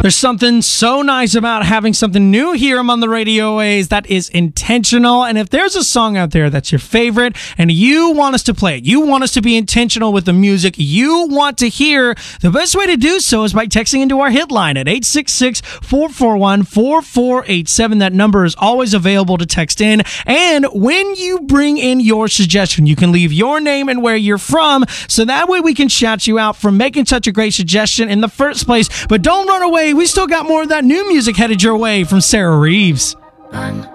There's something so nice about having something new here on the radio waves that is intentional. And if there's a song out there that's your favorite and you want us to play it, you want us to be intentional with the music you want to hear, the best way to do so is by texting into our hit line at 866-441-4487. That number is always available to text in. And when you bring in your suggestion, you can leave your name and where you're from, so that way we can shout you out for making such a great suggestion in the first place. But don't run away. We still got more of that new music headed your way from Sarah Reeves.